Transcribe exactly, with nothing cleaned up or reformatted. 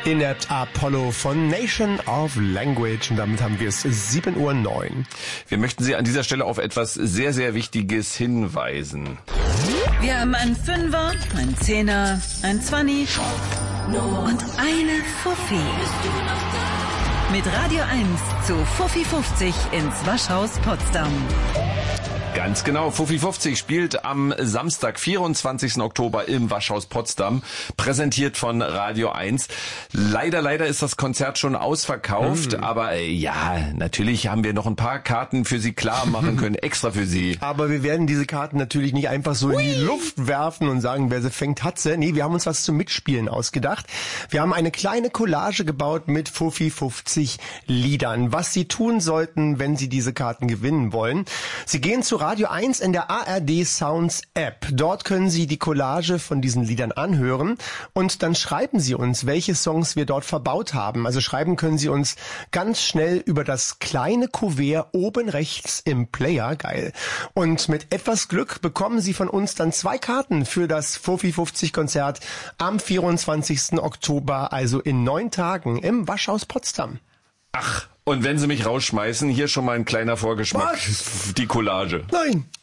Inept Apollo von Nation of Language. Und damit haben wir es sieben Uhr neun. Wir möchten Sie an dieser Stelle auf etwas sehr, sehr Wichtiges hinweisen. Wir haben einen Fünfer, einen Zehner, einen Zwanni und eine Fuffi. Mit Radio eins zu Fuffi fünfzig ins Waschhaus Potsdam. Ganz genau, Fuffi fünfzig spielt am Samstag, vierundzwanzigsten Oktober im Waschhaus Potsdam, präsentiert von Radio eins. Leider, leider ist das Konzert schon ausverkauft, mhm. aber äh, ja, natürlich haben wir noch ein paar Karten für Sie klar machen können, extra für Sie. Aber wir werden diese Karten natürlich nicht einfach so Hui. in die Luft werfen und sagen, wer sie fängt, hat sie. Nee, wir haben uns was zum Mitspielen ausgedacht. Wir haben eine kleine Collage gebaut mit Fuffi fünfzig Liedern. Was Sie tun sollten, wenn Sie diese Karten gewinnen wollen. Sie gehen zu Radio eins in der A R D Sounds App. Dort können Sie die Collage von diesen Liedern anhören und dann schreiben Sie uns, welche Songs wir dort verbaut haben. Also schreiben können Sie uns ganz schnell über das kleine Kuvert oben rechts im Player. Geil. Und mit etwas Glück bekommen Sie von uns dann zwei Karten für das Fuffi fünfzig Konzert am vierundzwanzigsten Oktober, also in neun Tagen im Waschhaus Potsdam. Ach, und wenn Sie mich rausschmeißen, hier schon mal ein kleiner Vorgeschmack. Was? Die Collage. Nein.